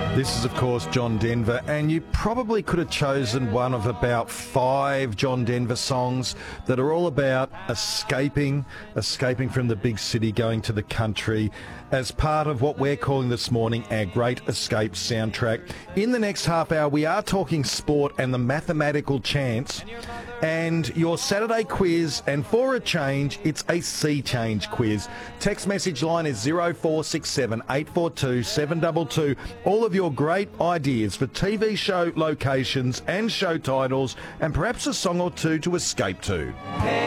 This is, of course, John Denver, and you probably could have chosen one of about 5 John Denver songs that are all about escaping from the big city, going to the country, as part of what we're calling this morning our Great Escape soundtrack. In the next half hour, we are talking sport and the mathematical chance, and your Saturday quiz, and for a change, it's a sea change quiz. Text message line is 0467 842 722. All of your great ideas for TV show locations and show titles, and perhaps a song or two to escape to.